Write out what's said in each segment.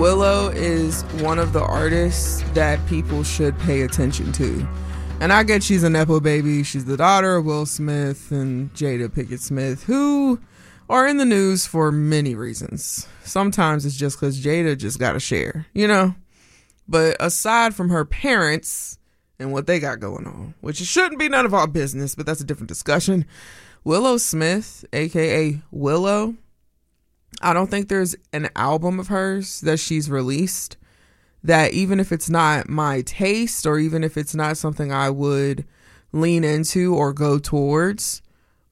Willow is one of the artists that people should pay attention to. And I get she's a Nepo baby. She's the daughter of Will Smith and Jada Pinkett Smith, who are in the news for many reasons. Sometimes it's just because Jada just got to share, you know? But aside from her parents and what they got going on, which shouldn't be none of our business, but that's a different discussion. Willow Smith, aka Willow, I don't think there's an album of hers that she's released that, even if it's not my taste or even if it's not something I would lean into or go towards,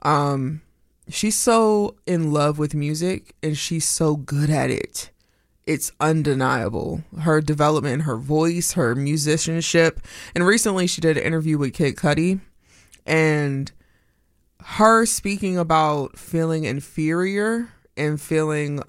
she's so in love with music and she's so good at it. It's undeniable. Her development, her voice, her musicianship. And recently she did an interview with Kid Cudi, and her speaking about feeling inferior and feeling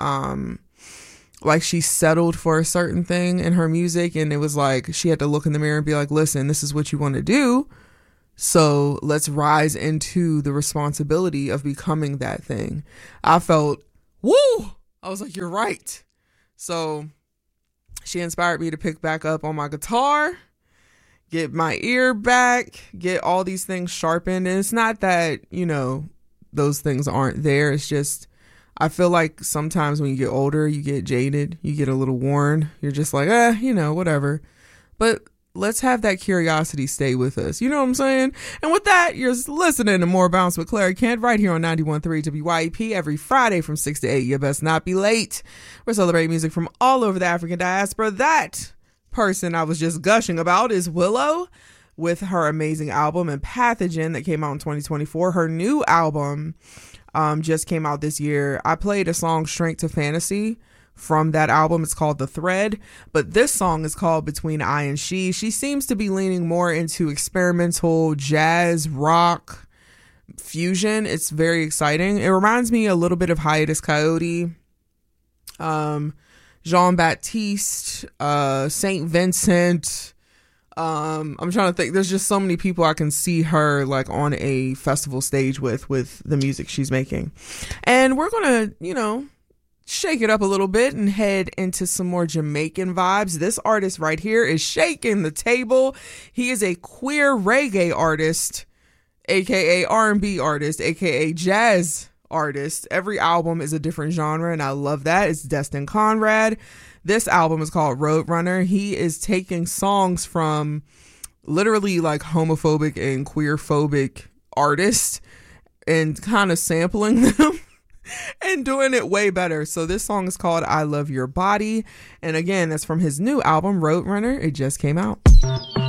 like she settled for a certain thing in her music. And it was like she had to look in the mirror and be like, listen, this is what you want to do. So let's rise into the responsibility of becoming that thing. I felt, woo! I was like, you're right. So she inspired me to pick back up on my guitar, get my ear back, get all these things sharpened. And it's not that, you know, those things aren't there. It's just, I feel like sometimes when you get older, you get jaded, you get a little worn. You're just like, you know, whatever. But let's have that curiosity stay with us. You know what I'm saying? And with that, you're listening to More Bounce with Claire Kent right here on 91.3 WYEP every Friday from 6 to 8. You best not be late. We're celebrating music from all over the African diaspora. That person I was just gushing about is Willow with her amazing album and Pathogen that came out in 2024. Her new album just came out this year. I played a song, Shrink to Fantasy, from that album. It's called The Thread, but this song is called Between I and She. She seems to be leaning more into experimental jazz, rock, fusion. It's very exciting. It reminds me a little bit of Hiatus Kaiyote, Jean-Baptiste, Saint Vincent. I'm trying to think. There's just so many people I can see her like on a festival stage with the music she's making. And we're gonna, you know, shake it up a little bit and head into some more Jamaican vibes. This artist right here is shaking the table. He is a queer reggae artist, aka R&B artist, aka jazz artist. Every album is a different genre, and I love that. It's Destin Conrad. This album is called Roadrunner. He is taking songs from literally like homophobic and queerphobic artists and kind of sampling them and doing it way better. So this song is called I Love Your Body. And again, that's from his new album, Roadrunner. It just came out.